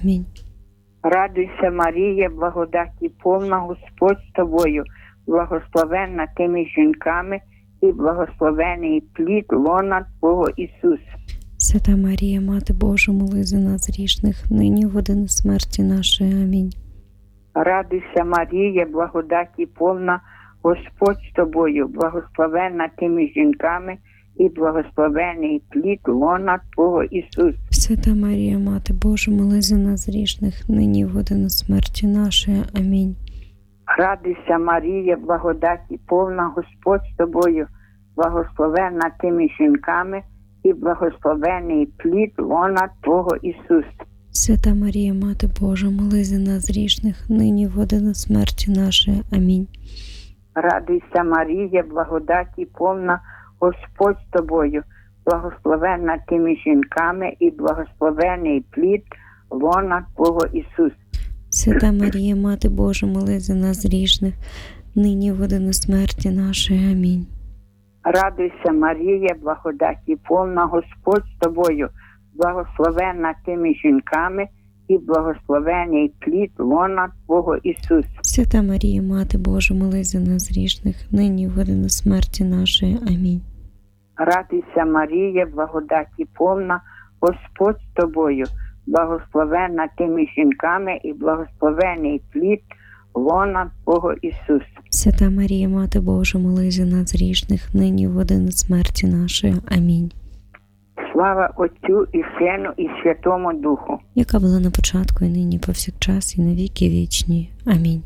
Амінь. Радуйся, Марія, благодаті повна, Господь з тобою, благословенна ти між жінками, і благословений плід лона Твого Ісус. Свята Марія, Мати Божа, моли за нас грішних, нині в годину смерті нашої. Амінь. Радуйся, Марія, благодаті повна, Господь з тобою, благословенна ти між жінками, і благословений плід лона Твого Ісус. Свята Марія, Мати Божа, моли за нас грішних, нині в годину смерті нашої. Амінь. Радуйся, Марія, благодаті повна, Господь з тобою, благословенна ти між жінками, і благословений плід лона Твого Ісус. Свята Марія, Мати Божа, моли за нас грішних, нині в годину смерті нашої. Амінь. Радуйся, Марія, благодаті повна, Господь з тобою, благословенна ти між жінками, і благословений плід лона Твого Ісус. Свята Марія, Мати Божа, моли за нас грішних, нині в годину смерті нашої. Амінь. Радуйся, Марія, благодаті повна, Господь з тобою, благословенна ти між жінками, і благословений плід лона Твого Ісус. Свята Марія, Мати Божа, моли за нас грішних, нині в годину смерті нашої. Амінь. Радуйся, Марія, благодаті повна, Господь з тобою, благословенна ти між жінками, і благословений плід лона Твого Ісус. Свята Марія, Мати Божа, моли за нас грішних, нині в годину смерті нашої. Амінь. Слава Отцю і Сину і Святому Духу. Яка була на початку, і нині, повсякчас, і на віки вічні. Амінь.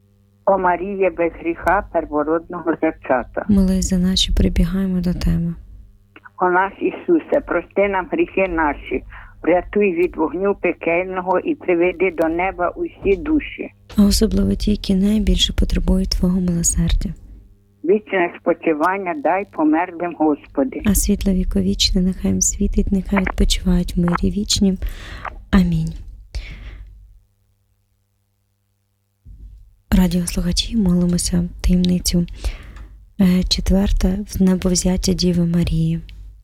О Марія, без гріха первородного зачата. Молись за нас, що прибігаємо до Тебе. О наш Ісусе, прости нам гріхи наші, врятуй від вогню пекельного і приведи до неба усі душі. А особливо ті, які найбільше потребують Твого милосердя. Вічне спочивання дай померлим, Господи. А світло віковічне нехай їм світить, нехай відпочивають в мирі вічнім. Амінь. Радіослухачі, молимося таємницю 4 в небовзяття Діви Марії.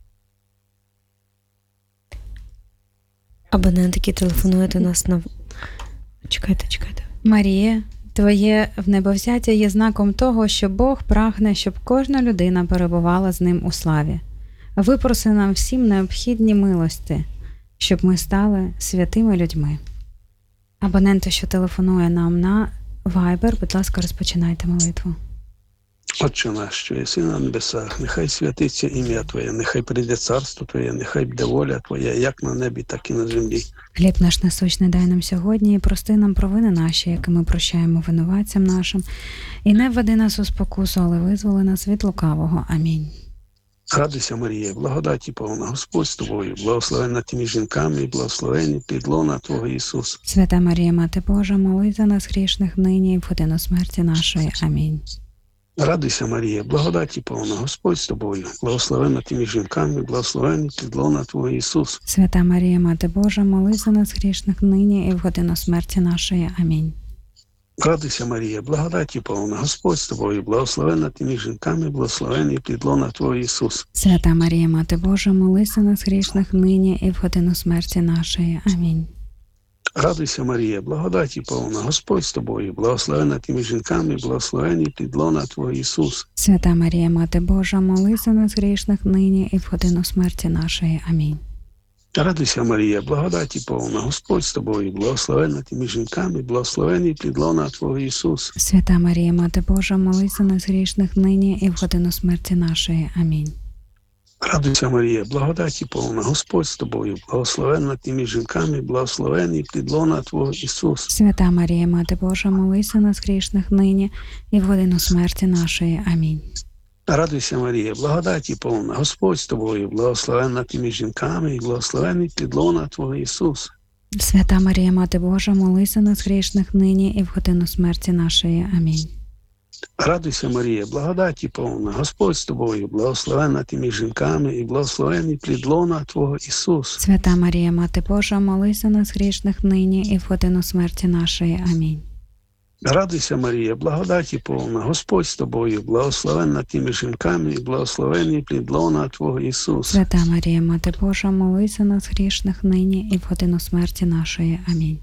Абонент, який телефонує до нас на... Чекайте. Марія, Твоє внебовзяття є знаком того, що Бог прагне, щоб кожна людина перебувала з Ним у славі. Випроси нам всім необхідні милості, щоб ми стали святими людьми. Абоненту, що телефонує нам на Viber, будь ласка, розпочинайте молитву. Отче наш, що єси на небесах, нехай святиться ім'я Твоє, нехай прийде царство Твоє, нехай буде воля Твоя, як на небі, так і на землі. Хліб наш насущний дай нам сьогодні, і прости нам провини наші, які ми прощаємо винуватцям нашим. І не введи нас у спокусу, але визволи нас від лукавого. Амінь. Радуйся, Марія, благодаті повна, Господь з тобою, благословенна ти між жінками, і благословенний плід лона Твого Ісус. Свята Марія, Мати Божа, молись за нас грішних нині і в годину смерті нашої. Амінь. Радуйся, Марія, благодаті повна, Господь з тобою, благословенна ти між жінками, благословенний плід лона Твого Ісус. Свята Марія, Мати Божа, молись за нас грішних нині і в годину смерті нашої. Амінь. Радуйся, Марія, благодаті повна, Господь з тобою, благословенна ти між жінками, благословенний плід лона Твого Ісус. Свята Марія, Мати Божа, молись за нас грішних нині і в годину смерті нашої. Амінь. Радуйся, Марія, благодаті повна, Господь з тобою, благословенна ти між жінками, благословенний плід лона Твого Ісус. Свята Марія, Мати Божа, молись за нас грішних нині і в годину смерті нашої. Амінь. Радуйся, Марія, благодаті повна, Господь з тобою, благословенна ти між жінками, благословенний плід лона Твого Ісус. Свята Марія, Мати Божа, молись за нас грішних нині і в годину смерті нашої. Амінь. Радуйся, Марія, благодаті повна, Господь з тобою, благословенна ти між жінками, благословенний плід лона Твого Ісус. Свята Марія, Мати Божа, молись за нас грішних нині і в годину смерті нашої. Амінь. Радуйся, Марія, благодаті повна, Господь з тобою, благословенна ти між жінками, і благословенний плід лона Твого Ісус. Свята Марія, Мати Божа, молись за нас грішних нині і в годину смерті нашої. Амінь. Радуйся, Марія, благодаті повна, Господь з тобою, благословенна ти між жінками, і благословенний плід лона Твого Ісус. Свята Марія, Мати Божа, молись за нас грішних нині і в годину смерті нашої. Амінь. Радуйся, Марія, благодаті повна, Господь з тобою, благословенна ти між жінками, і благословенний плід лона Твого Ісус. Свята Марія, Мати Божа, молись за нас грішних нині і в годину смерті нашої. Амінь.